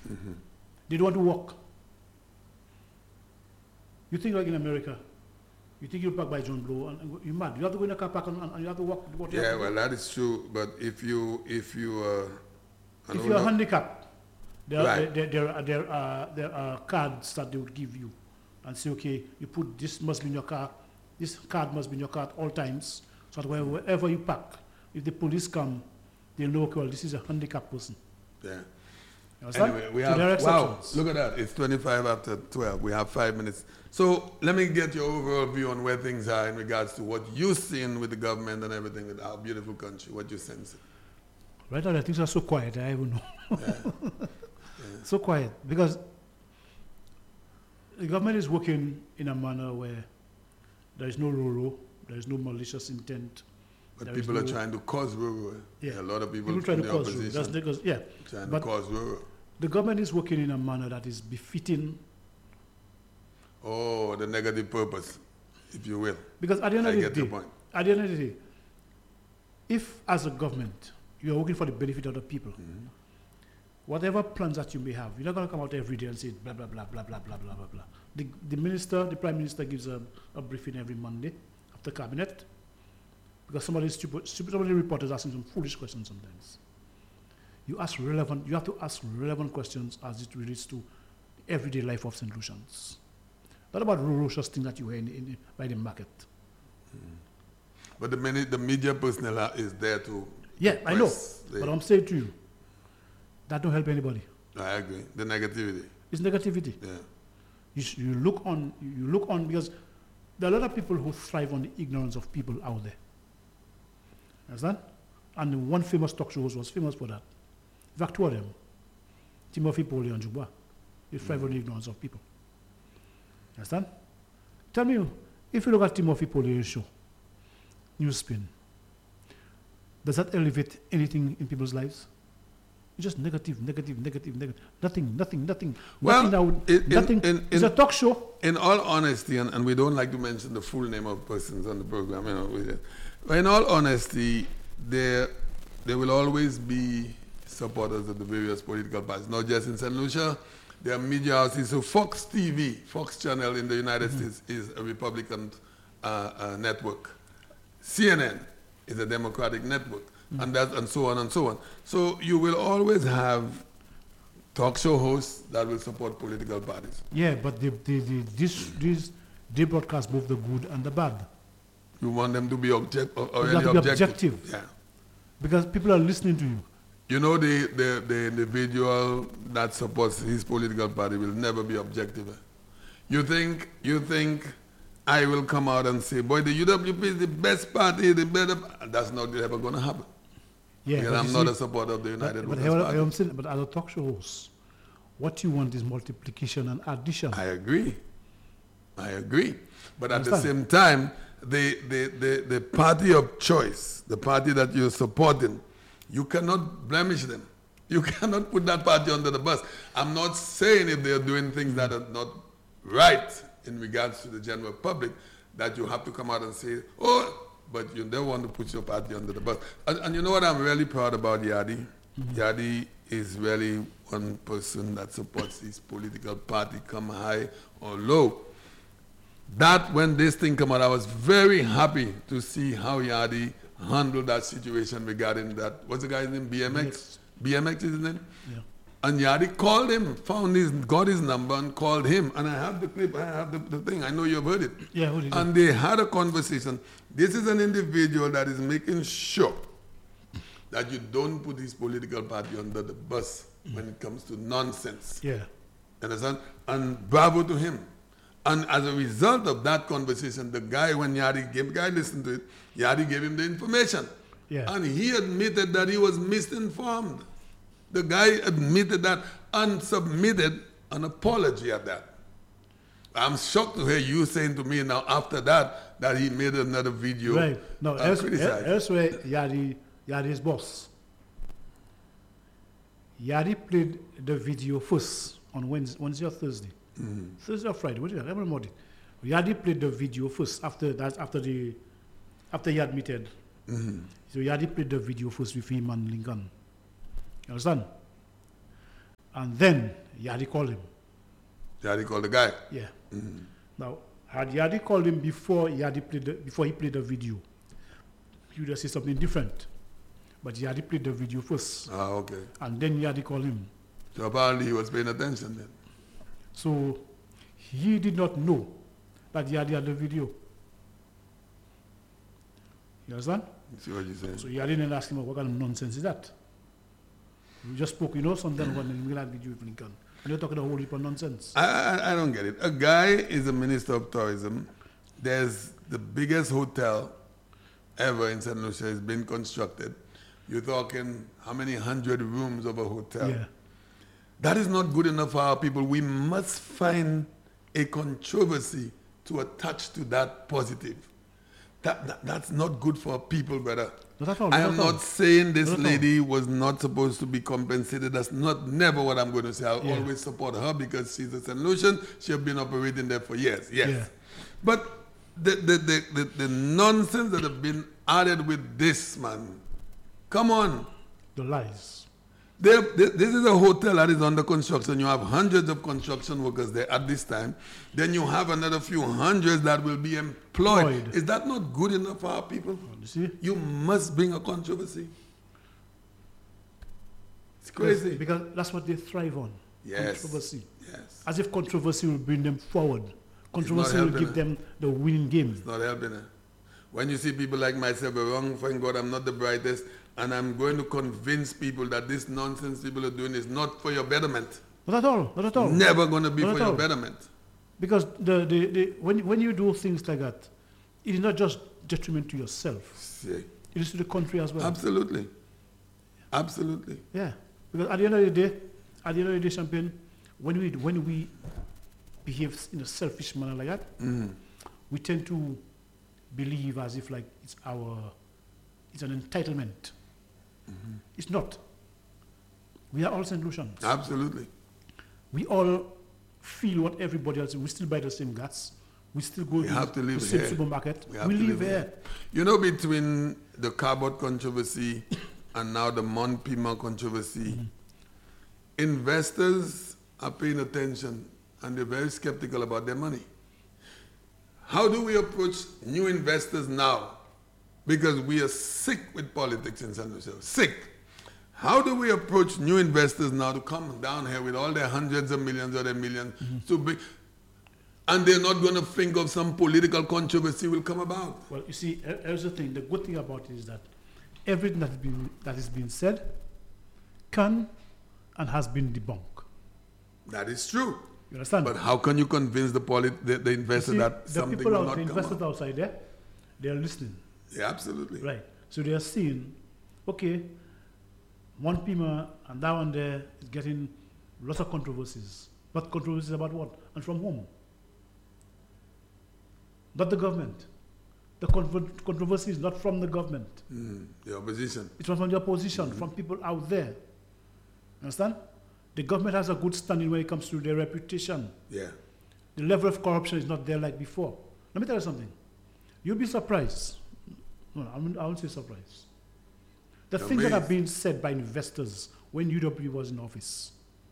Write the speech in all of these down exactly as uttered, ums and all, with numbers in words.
Mm-hmm. They don't want to walk. You think like in America, you think you're parked by John Blow, and, and you're mad. You have to go in a car park and, and you have to walk. What you Yeah, have to well, do. that is true. But if you, if you, uh, I If don't you're know. handicapped, there, Right. there, there, are, there, are, there are cards that they would give you and say, okay, you put this must be in your car, this card must be in your car at all times, so that wherever you park, if the police come, they know, okay, well, this is a handicapped person. Yeah. You understand? Anyway, we So have, there are wow, exceptions. look at that. It's twenty-five after twelve. We have five minutes. So let me get your overall view on where things are in regards to what you're seeing with the government and everything with our beautiful country, what you sense. Right now, things are so quiet, I even know. Yeah. So quiet, because the government is working in a manner where there is no roro, there is no malicious intent. But There is people are no- trying to cause rural. Yeah. A lot of people, People try in to the cause roro. opposition That's because, yeah. trying but- to cause rural. The government is working in a manner that is befitting, Oh, the negative purpose, if you will. because at the end I of the get your day, point. at the end of the day, if as a government you are working for the benefit of the people, Mhm. whatever plans that you may have, you're not going to come out every day and say blah blah blah blah blah blah blah blah blah. The, the minister, the prime minister gives a, a briefing every Monday after cabinet, because somebody stupid, stupid somebody reporters asking some foolish questions sometimes. You ask relevant, you have to ask relevant questions as it relates to the everyday life of Saint Lucians. Not about ferocious things that you hear in, in, by the market. But the, many, the media personnel are, is there to. Yeah, I know. press the- But I'm saying to you, that don't help anybody. I agree. The negativity. It's negativity. Yeah. You, sh- you look on, you look on, because there are a lot of people who thrive on the ignorance of people out there. Understand? And one famous talk show host was famous for that. In fact, two of them, Timothy Poli and Juba, they thrive on the ignorance of people. Understand? Tell me, if you look at Timothy Poli's show, Newspin, does that elevate anything in people's lives? It's just negative, negative, negative, negative. Nothing, nothing, nothing. Well, nothing that would, in- in- nothing. in- It's in- a talk show. In all honesty, and, and we don't like to mention the full name of persons on the program, you know, we just- but in all honesty, there, there will always be supporters of the various political parties, not just in Saint Lucia. There are media houses. So Fox T V, Fox Channel in the United Mm-hmm. States is a Republican uh, uh, network. C N N is a Democratic network, Mm-hmm. and that, and so on and so on. So you will always have talk show hosts that will support political parties. Yeah, but the, the, the, this, this, they broadcast both the good and the bad. You want them to be object, or, or You have really to be objective. objective. Yeah. Because people are listening to you. You know, the, the, the individual that supports his political party will never be objective. You think, you think I will come out and say, boy, the U W P is the best party, the better. That's not ever going to happen. Yeah, Because but I'm you not see- a supporter of the But, United but, Workers however, Party. I'm saying, but as a talk show host, what you want is multiplication and addition. I agree. I agree. But at the Understand? same time, the, the, the, the party of choice, the party that you're supporting, you cannot blemish them. You cannot put that party under the bus. I'm not saying if they're doing things that are not right in regards to the general public, that you have to come out and say, oh, but you don't want to put your party under the bus. And, and you know what I'm really proud about Yadi? Mm-hmm. Yadi is really one person that supports his political party, come high or low. That, when this thing came out, I was very happy to see how Yadi handled that situation regarding that. What's the guy's name? B M X? B M X is his name? Yeah. And Yadi called him, found his, got his number and called him. And I have the clip, I have the, the thing, I know you've heard it. Yeah, who did And they had a conversation. This is an individual that is making sure that you don't put his political party under the bus when it comes to nonsense. Yeah. Understand? And bravo to him. And as a result of that conversation, the guy, when Yadi gave, the guy listened to it, Yadi gave him the information. Yeah. And he admitted that he was misinformed. The guy admitted that and submitted an apology at that. I'm shocked to hear you saying to me now after that that he made another video. Right. No, uh, else, criticizing. elsewhere, Yadi, Yadi's boss. Yadi played the video first on Wednesday, Wednesday or Thursday. Mm-hmm. Thursday or Friday, what did I remember morning? Yadi played the video first after that, after the after he admitted. Mm-hmm. So Yadi played the video first with him and Lincoln. You understand? And then Yadi called him. Yadi called the guy. Yeah. Mm-hmm. Now, had Yadi called him before Yadi played the, before he played the video, he would have said something different. But Yadi played the video first. Ah, okay. And then Yadi called him. So apparently he was paying attention then. So he did not know that Yadi had the video. You understand? See what you're saying? So Yadi didn't ask him, what kind of nonsense is that? We just spoke, you know, sometimes when we had video if we can. And you're talking a whole heap of nonsense. I, I, I don't get it. A guy is a minister of tourism. There's the biggest hotel ever in Saint Lucia is being constructed. You're talking how many hundred rooms of a hotel. Yeah. That is not good enough for our people. We must find a controversy to attach to that positive. That, that That's not good for people, brother. Not at all. I not am at all. not saying this Not at lady was not supposed to be compensated. That's not never what I'm going to say. I'll Yeah. always support her because she's a Saint Lucian. She has been operating there for years. Yes. Yeah. But the, the, the, the, the nonsense that have been added with this, man, come on. The lies. There, there- this is a hotel that is under construction. You have hundreds of construction workers there at this time. Then you have another few hundreds that will be employed. Employed. Is that not good enough for our people? You see? You must bring a controversy. It's crazy. Because that's what they thrive on. Yes. Controversy. Yes. As if controversy will bring them forward. Controversy will helping give her. them the winning game. It's not helping her. When you see people like myself, wrong, thank God I'm not the brightest, and I'm going to convince people that this nonsense people are doing is not for your betterment. Not at all. Not at all. Never going to be Not for at your all. betterment. Because the, the, the, when, when you do things like that, it is not just detriment to yourself. See. It is to the country as well. Absolutely. Absolutely. Yeah. Because at the end of the day, at the end of the day, Champagne, when we, when we behave in a selfish manner like that, Mm. we tend to believe as if like it's our, it's an entitlement. It's not. We are all Saint Lucians. Absolutely. We all feel what everybody else. We still buy the same gas. We still go We to have to live the same here. supermarket. We We, have to live live here. here. You know, between the carbon controversy and now the Mon Pima controversy, investors are paying attention and they're very skeptical about their money. How do we approach new investors now? Because we are sick with politics in San Lucia. Sick. How do we approach new investors now to come down here with all their hundreds of millions or their 1000000s to be, and they're not going to think of some political controversy will come about? Well, you see, here- here's the thing. The good thing about it is that everything that, has been, that is being said can and has been debunked. That is true. You understand? But how can you convince the, polit- the, the You investor see, that the something people will out, not the come investors out? outside there, they are listening. Yeah, absolutely. Right. So they are seeing, okay, one Pima and that one there is getting lots of controversies. But controversies about what? And from whom? Not the government. The contro- controversy is not from the government. Mm, the opposition. It's from the opposition, from people out there. Understand? The government has a good standing when it comes to their reputation. Yeah. The level of corruption is not there like before. Let me tell you something. You'll be surprised. No, I won't, I won't say surprised. The things that are Amazed. being said by investors when U W was in office,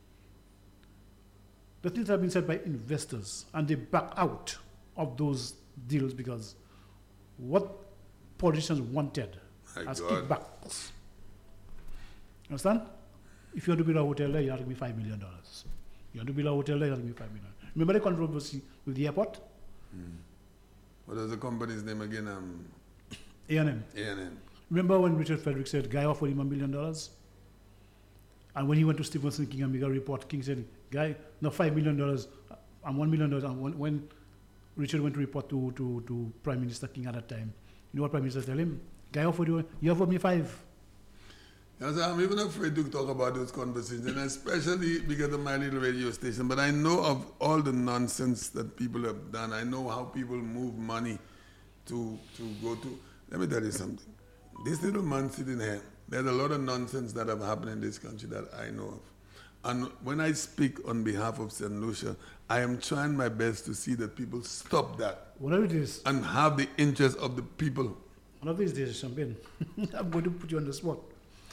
the things that have been said by investors, and they back out of those deals because what politicians wanted My as God. kickbacks. Understand? If you want to build a hotel there, you have to give me five million dollars. You want to build a hotel there, you have to give me five million. Remember the controversy with the airport? What was the company's name again? Um, A and M. A and M. Remember when Richard Frederick said, guy offered him a million dollars? And when he went to Stephenson King and made a report, King said, guy, no, five million dollars and one million dollars. And when, when Richard went to report to, to, to Prime Minister King at that time, you know what Prime Minister told him? Guy offered you, you offered me five. You know, so I'm even afraid to talk about those conversations, and especially because of my little radio station. But I know of all the nonsense that people have done. I know how people move money to to go to. Let me tell you something. This little man sitting here, there's a lot of nonsense that have happened in this country that I know of. And when I speak on behalf of Saint Lucia, I am trying my best to see that people stop that Whatever it is, and have the interest of the people. one of these days, Champagne, I'm going to put you on the spot.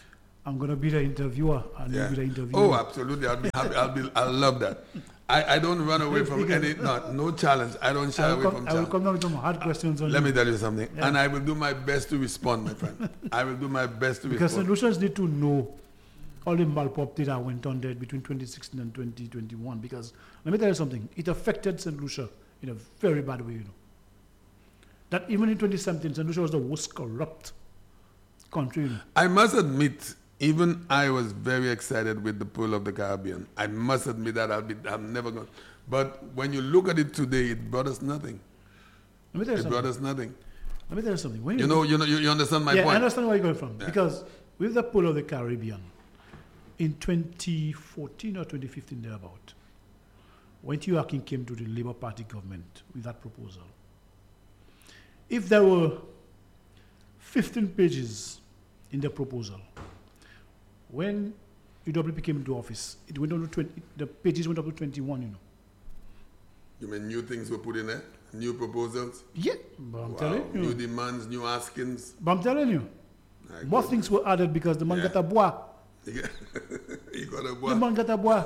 I'm going to be the interviewer and Yeah. you'll be the interviewer. Oh, absolutely. I'll be happy. I'll be. I love that. I, I don't run away from any no, no challenge. I don't shy I will, away come, from I will challenge. come down with some hard questions on Let you. me tell you something, Yeah. and I will do my best to respond, my friend. I will do my best to Because respond. solutions need to know all the malprop that went on there between twenty sixteen and twenty twenty-one. Because let me tell you something, it affected Saint Lucia in a very bad way, you know. That even in twenty seventeen, Saint Lucia was the worst corrupt country, you know. I must admit, even I was very excited with the Pearl of the Caribbean. I must admit that I'll be. I'm never going. But when you look at it today, it brought us nothing. Let me tell you It something. brought us nothing. Let me tell you something. When You know, you know, you, you understand my yeah, I point. understand where you're going from. Yeah. Because with the Pearl of the Caribbean, in twenty fourteen or twenty fifteen, thereabout, when Joaquin came to the Labour Party government with that proposal, if there were fifteen pages in the proposal, when U W P came into office, it went on to twenty, the pages went up to twenty-one, you know. You mean new things were put in there? New proposals? Yeah, but I'm Wow. telling you. New demands, new askings. But I'm telling you, My more goodness. things were added because the man Yeah. got a bois. You got a The boy. man got a bois.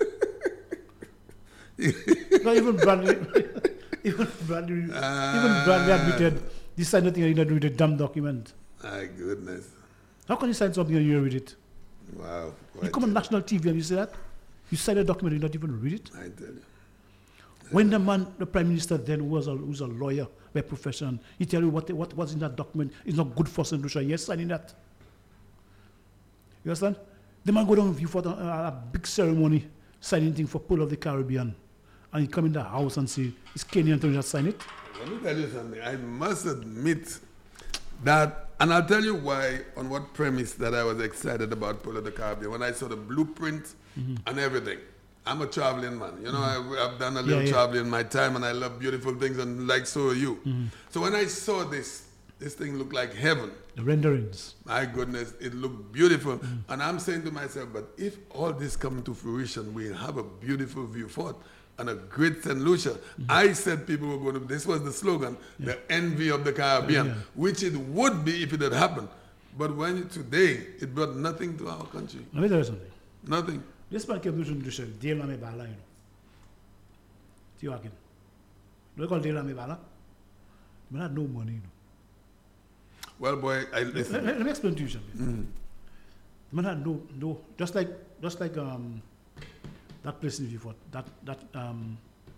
Not even Bradley, even Bradley, even Bradley admitted this signed nothing had to do with the damn document. My goodness. How can you sign something and you don't read it? Wow. You Quite come on national T V and you say that? You sign a document and you don't even read it? I tell you. When the man, the prime minister then, who was a, who's a lawyer by profession, he tell you what, what was in that document is not good for Saint Lucia. Yes, signing that. You understand? The man go down with you for a, a big ceremony, signing thing for Pearl of the Caribbean. And he come in the house and say, is Kenyan to just sign it? Let me tell you something. I must admit that, and I'll tell you why, on what premise that I was excited about Pearl of the Caribbean, when I saw the blueprint Mm-hmm. and everything. I'm a traveling man. You know, I've, I've done a little Yeah, yeah. traveling in my time, and I love beautiful things, and like so are you. Mm-hmm. So when I saw this, this thing looked like heaven. The renderings. My goodness, it looked beautiful. And I'm saying to myself, but if all this comes to fruition, we'll have a beautiful view forth and a great Saint Lucia. I said people were going to, this was the slogan, the envy of the Caribbean, Yeah. which it would be if it had happened. But when today, it brought nothing to our country. Let me tell you something. Nothing. This man came to Saint Lucia, Dela me bala, you know. Joaquin. Look call Dela me bala. The man had no money, you know. Well, boy, I Let, listen. let- let me explain to you something. The man had no, no, just like, just like um, that place in Vieux-Fort, that, that, um,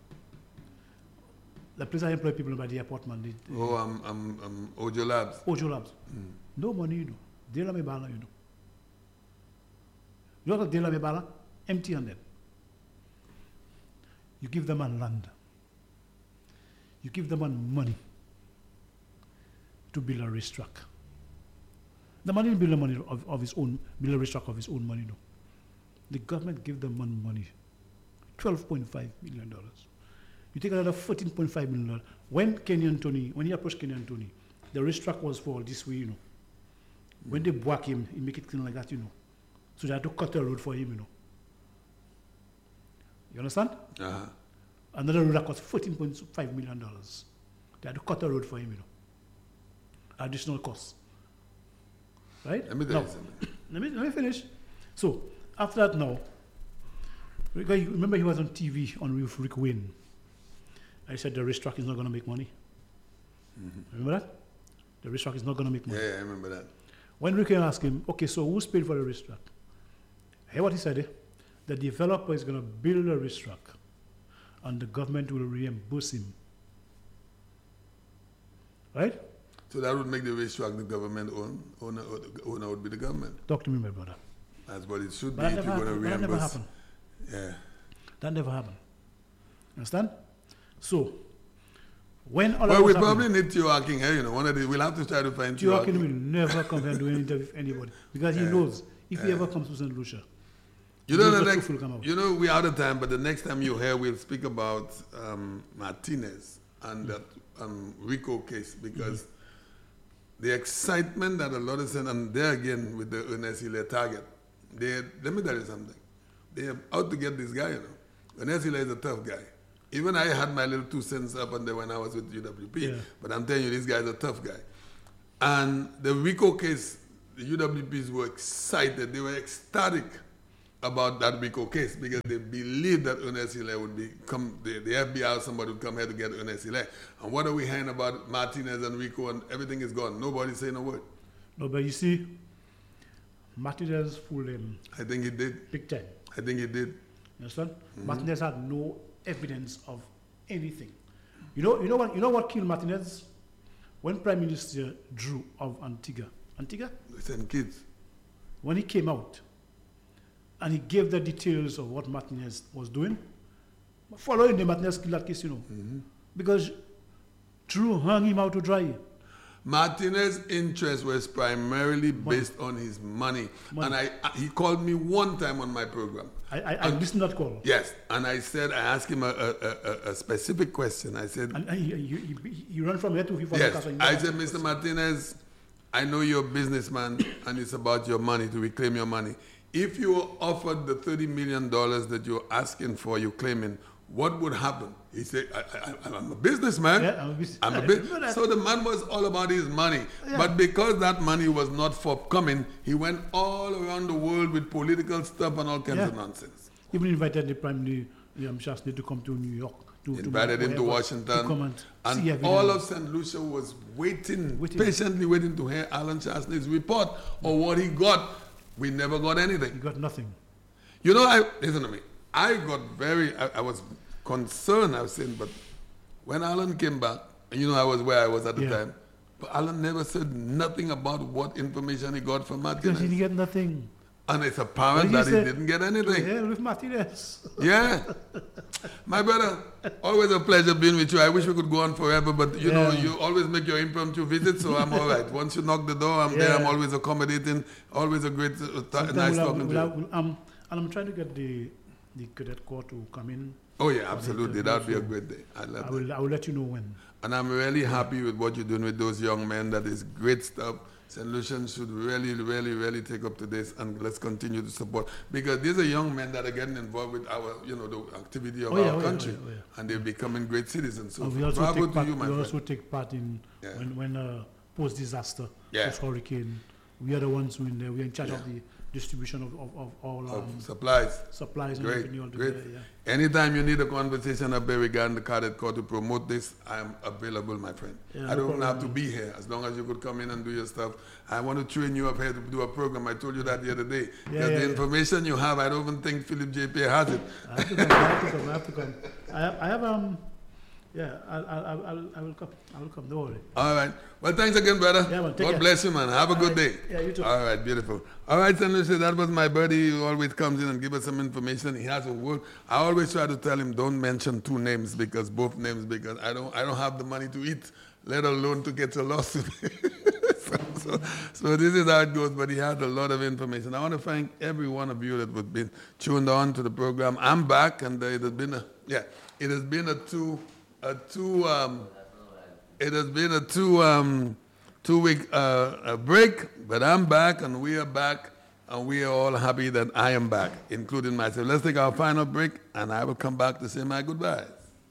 the place I employ people by the airport, man, the, the Oh, I'm, I'm, I'm Ojo Labs. Ojo Labs. No money, you know. Dela me bala, you know. You know what Dela me bala? Empty-handed. You give them a land. You give them man money to build a racetrack. The man didn't build the money of, of his own, build a racetrack of his own money, no. The government gave them man money, twelve point five million dollars. You take another fourteen point five million dollars. When Kenyan Tony, when he approached Kenyan Tony, the racetrack was for this way, you know. When they whack him, he make it clean like that, you know. So they had to cut a road for him, you know. You understand? Uh-huh. Another road that cost fourteen point five million dollars. They had to cut a road for him, you know. Additional costs. Right? Let me tell Now, you something. let me, let me finish. So, after that now, because you remember he was on T V on with Rick Wayne. I said the racetrack is not going to make money. Remember that? The racetrack is not going to make money. Yeah, yeah, I remember that. When Rick Wayne asked him, okay, so who's paid for the racetrack? Hear what he said? Eh? The developer is going to build a racetrack and the government will reimburse him. Right? So that would make the racetrack the government own. Owner, owner would be the government. Talk to me, my brother. That's what it should But be that if never, you're going to happened. But that never reimburse. happened. Yeah. That never happened. Understand? So, when all Well, that we was probably happening, need Joaquin here, you know. One of the, we'll have to try to find Joaquin will Joaquin. never come here and do an interview with anybody because he Yeah. knows if he Yeah. ever comes to Saint Lucia, You know, the the truth next, will come out. you know, we're out of time, but the next time you're here, we'll speak about um, Martinez and that um, Rico case because the excitement that a lot of sen- and there again with the Ernest Hilaire target, they, let me tell you something. They're out to get this guy, you know. Ernest Hilaire is a tough guy. Even I had my little two cents up on there when I was with U W P, Yeah. but I'm telling you, this guy's a tough guy. And the Rico case, the U W Ps were excited. They were ecstatic about that RICO case because they believed that Ernest Hilaire would be come, the, the F B I or somebody would come here to get Ernest Hilaire. And what are we hearing about Martinez and RICO and everything is gone? Nobody's saying a word. No, but you see, Martinez fooled him. I think he did. Big time. I think he did. You understand? Mm-hmm. Martinez had no evidence of anything. You know, you know what? You know what killed Martinez? When Prime Minister Drew of Antigua, Antigua, Listen, kids. When he came out, and he gave the details of what Martinez was doing, following the Martinez killed that case, you know, mm-hmm. because Drew hung him out to dry. Martinez's interest was primarily money. based on his money. money. And I, I, he called me one time on my program. I, I, I listened to that call. Yes. And I said, I asked him a, a, a, a specific question. I said... And, and you, you, you run from here to... Yes. I said, Mister Martinez, I know you're a businessman and it's about your money, to reclaim your money. If you were offered the thirty million dollars that you're asking for, you're claiming, what would happen? He said, I, I, I'm a businessman. Yeah, I'm a, bus- I'm a bus- So the man was all about his money. Yeah. But because that money was not forthcoming, he went all around the world with political stuff and all kinds yeah. of nonsense. Even invited the Prime Minister um, Shastney to come to New York. To, invited to him to Washington. To come and and see all of Saint Lucia was waiting, waiting, patiently waiting to hear Alan Shastney's report or what he got. We never got anything. He got nothing. You know, I listen to me. I got very, I, I was concerned, I was saying, but when Alan came back, and you know I was where I was at the yeah. time, but Alan never said nothing about what information he got from Martinez. Because he didn't get nothing. And it's apparent that he didn't get anything. Yeah, with Martinez. Yeah. My brother, always a pleasure being with you. I wish we could go on forever, but you yeah. know, you always make your impromptu visits, so I'm all right. Once you knock the door, I'm yeah. there. I'm always accommodating. Always a great, uh, th- nice we'll talking have, to we'll you. Have, we'll, um, and I'm trying to get the the cadet corps to come in. Oh yeah, absolutely. That would be a great day. I love I will, I will let you know when. And I'm really happy with what you're doing with those young men. That is great stuff. Saint Lucian should really, really, really take up to this, and let's continue to support, because these are young men that are getting involved with our, you know, the activity of oh, yeah, our oh, country, yeah, oh, yeah, yeah. and they're becoming great citizens. So we also bravo take to part, you, my we friend. also take part in yeah. when when uh, post disaster, yeah. post hurricane. We are the ones who in there. We are in charge yeah. of the distribution of, of, of all um, of supplies. Supplies and great, revenue all great. Together, yeah. Anytime you need a conversation up there regarding the Cadet Corps to promote this, I'm available, my friend. Yeah, I no don't problem. have to be here, as long as you could come in and do your stuff. I want to train you up here to do a program. I told you that the other day. Yeah, because yeah, the yeah. information you have, I don't even think Philip J P has it. I have to come. I have to come. I have to come. I have, I have um. Yeah, I'll, I'll, I'll, I will come. I will come. Don't worry. All right. Well, thanks again, brother. Yeah, man, God care. bless you, man. Have a All good right. day. Yeah, you too. All right, beautiful. All right, Saint Lucia, that was my buddy who always comes in and gives us some information. He has a word. I always try to tell him, don't mention two names, because both names, because I don't, I don't have the money to eat, let alone to get a lawsuit. so, so, so this is how it goes, but he had a lot of information. I want to thank every one of you that have been tuned on to the program. I'm back, and it has been a, yeah, it has been a two, a two, um, it has been a two, um, two week uh, a break, but I'm back, and we are back, and we are all happy that I am back, including myself. Let's take our final break, and I will come back to say my goodbyes.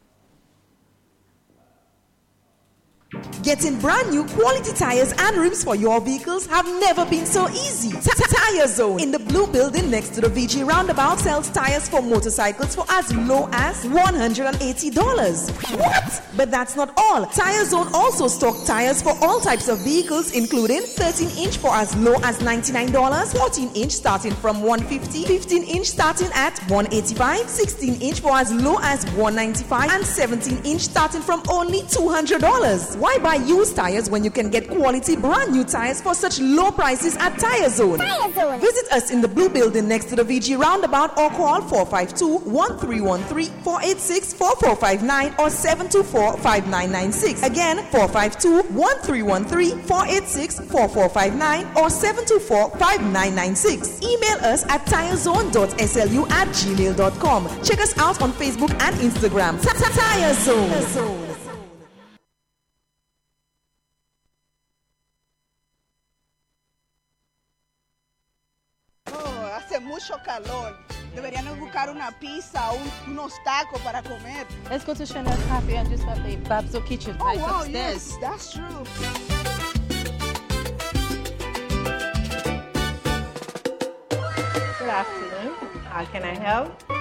Getting brand new quality tires and rims for your vehicles have never been so easy. Tire Zone in the blue building next to the V G roundabout sells tires for motorcycles for as low as one hundred eighty dollars. What? But that's not all. Tire Zone also stock tires for all types of vehicles, including thirteen inch for as low as ninety-nine dollars, fourteen inch starting from one hundred fifty dollars, fifteen inch starting at one hundred eighty-five dollars, sixteen inch for as low as one hundred ninety-five dollars, and seventeen inch starting from only two hundred dollars. Why buy used tires when you can get quality brand new tires for such low prices at Tire Zone? Tire Zone. Visit us in the blue building next to the V G roundabout, or call four five two, one three one three, four eight six, four four five nine or seven two four, five nine nine six. Again, four five two, one three one three, four eight six, four four five nine or seven two four, five nine nine six. Email us at tirezone dot s l u at gmail dot com. Check us out on Facebook and Instagram. Tire Zone. Hace mucho calor. Deberíamos buscar una pizza o un, unos tacos para comer. Let's go to Chanel Cafe and just have a Babso kitchen oh, right wow, upstairs. Yes, that's true. afternoon. How can I help?